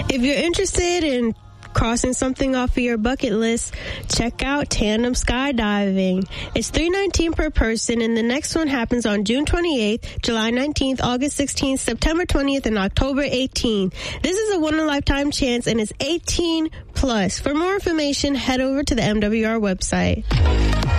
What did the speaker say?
If you're interested in crossing something off of your bucket list, check out Tandem Skydiving. It's $319 per person, and the next one happens on June 28th, July 19th, August 16th, September 20th, and October 18th. This is a one-in-a-lifetime chance, and it's 18 plus. For more information, head over to the MWR website.